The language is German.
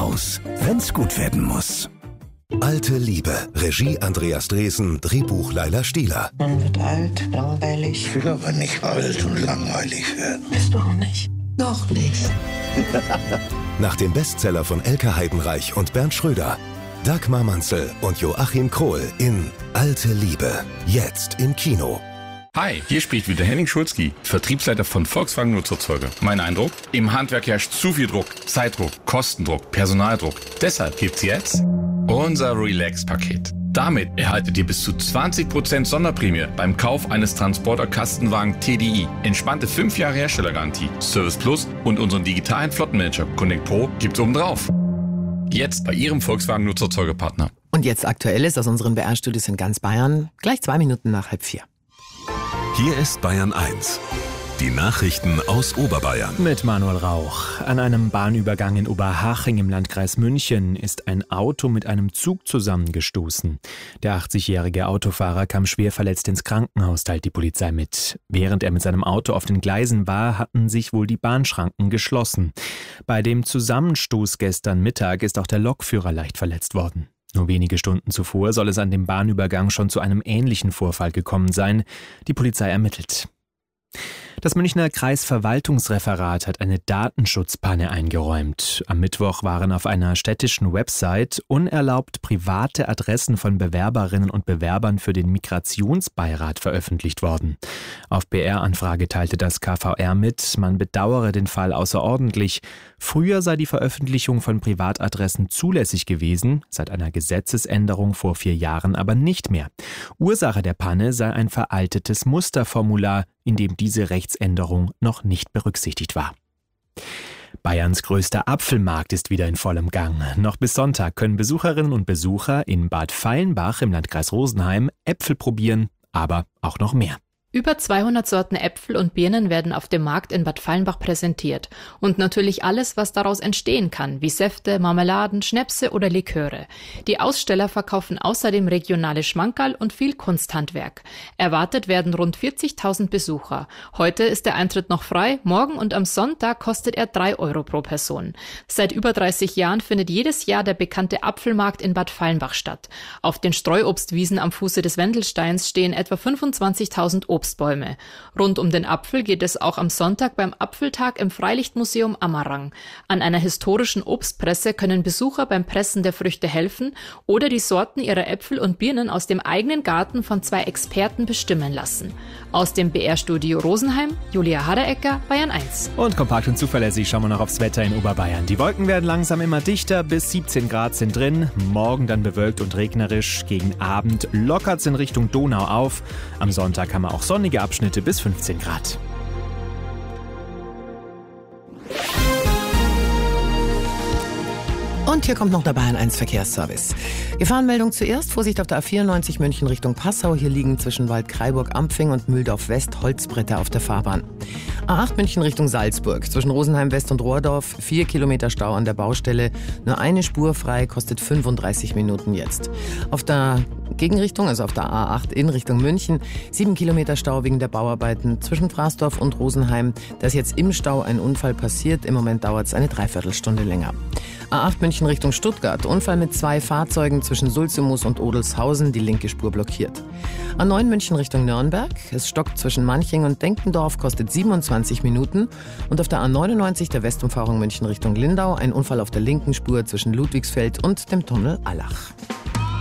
aus, wenn's gut werden muss. Alte Liebe. Regie Andreas Dresen, Drehbuch Laila Stieler. Man wird alt, langweilig. Ich will aber nicht alt und langweilig werden. Bist du auch nicht? Noch nicht. Nach dem Bestseller von Elke Heidenreich und Bernd Schröder. Dagmar Manzel und Joachim Krohl in Alte Liebe. Jetzt im Kino. Hi, hier spricht wieder Henning Schulzki, Vertriebsleiter von Volkswagen Nutzerzeuger. Mein Eindruck? Im Handwerk herrscht zu viel Druck, Zeitdruck, Kostendruck, Personaldruck. Deshalb gibt's jetzt unser Relax-Paket. Damit erhaltet ihr bis zu 20% Sonderprämie beim Kauf eines Transporter-Kastenwagen TDI. Entspannte 5 Jahre Herstellergarantie, Service Plus und unseren digitalen Flottenmanager Connect Pro gibt's obendrauf. Jetzt bei Ihrem Volkswagen Nutzerzeugerpartner. Und jetzt Aktuelles aus unseren BR-Studios in ganz Bayern, gleich 2 Minuten nach 3:30. Hier ist Bayern 1. Die Nachrichten aus Oberbayern. Mit Manuel Rauch. An einem Bahnübergang in Oberhaching im Landkreis München ist ein Auto mit einem Zug zusammengestoßen. Der 80-jährige Autofahrer kam schwer verletzt ins Krankenhaus, teilt die Polizei mit. Während er mit seinem Auto auf den Gleisen war, hatten sich wohl die Bahnschranken geschlossen. Bei dem Zusammenstoß gestern Mittag ist auch der Lokführer leicht verletzt worden. Nur wenige Stunden zuvor soll es an dem Bahnübergang schon zu einem ähnlichen Vorfall gekommen sein. Die Polizei ermittelt. Das Münchner Kreisverwaltungsreferat hat eine Datenschutzpanne eingeräumt. Am Mittwoch waren auf einer städtischen Website unerlaubt private Adressen von Bewerberinnen und Bewerbern für den Migrationsbeirat veröffentlicht worden. Auf BR-Anfrage teilte das KVR mit, man bedauere den Fall außerordentlich. Früher sei die Veröffentlichung von Privatadressen zulässig gewesen, seit einer Gesetzesänderung vor 4 Jahren aber nicht mehr. Ursache der Panne sei ein veraltetes Musterformular, in dem diese Rechtsänderung noch nicht berücksichtigt war. Bayerns größter Apfelmarkt ist wieder in vollem Gang. Noch bis Sonntag können Besucherinnen und Besucher in Bad Feilenbach im Landkreis Rosenheim Äpfel probieren, aber auch noch mehr. Über 200 Sorten Äpfel und Birnen werden auf dem Markt in Bad Feilenbach präsentiert. Und natürlich alles, was daraus entstehen kann, wie Säfte, Marmeladen, Schnäpse oder Liköre. Die Aussteller verkaufen außerdem regionale Schmankerl und viel Kunsthandwerk. Erwartet werden rund 40.000 Besucher. Heute ist der Eintritt noch frei, morgen und am Sonntag kostet er 3 Euro pro Person. Seit über 30 Jahren findet jedes Jahr der bekannte Apfelmarkt in Bad Feilenbach statt. Auf den Streuobstwiesen am Fuße des Wendelsteins stehen etwa 25.000 Obstbäume. Rund um den Apfel geht es auch am Sonntag beim Apfeltag im Freilichtmuseum Amarang. An einer historischen Obstpresse können Besucher beim Pressen der Früchte helfen oder die Sorten ihrer Äpfel und Birnen aus dem eigenen Garten von 2 Experten bestimmen lassen. Aus dem BR-Studio Rosenheim, Julia Haderecker, Bayern 1. Und kompakt und zuverlässig schauen wir noch aufs Wetter in Oberbayern. Die Wolken werden langsam immer dichter, bis 17 Grad sind drin. Morgen dann bewölkt und regnerisch. Gegen Abend lockert es in Richtung Donau auf. Am Sonntag haben wir auch sonnige Abschnitte bis 15 Grad. Und hier kommt noch der Bayern 1 Verkehrsservice. Gefahrenmeldung zuerst. Vorsicht auf der A94 München Richtung Passau. Hier liegen zwischen Waldkraiburg-Ampfing und Mühldorf West Holzbretter auf der Fahrbahn. A8 München Richtung Salzburg. Zwischen Rosenheim West und Rohrdorf 4 Kilometer Stau an der Baustelle. Nur eine Spur frei, kostet 35 Minuten jetzt. Auf der Gegenrichtung, also auf der A8 in Richtung München, 7 Kilometer Stau wegen der Bauarbeiten zwischen Fraßdorf und Rosenheim. Da ist jetzt im Stau ein Unfall passiert. Im Moment dauert es eine Dreiviertelstunde länger. A8 München Richtung Stuttgart. Unfall mit 2 Fahrzeugen zwischen Sulzemus und Odelshausen. Die linke Spur blockiert. A9 München Richtung Nürnberg. Es stockt zwischen Manching und Denkendorf, kostet 27 Minuten. Und auf der A99 der Westumfahrung München Richtung Lindau. Ein Unfall auf der linken Spur zwischen Ludwigsfeld und dem Tunnel Allach.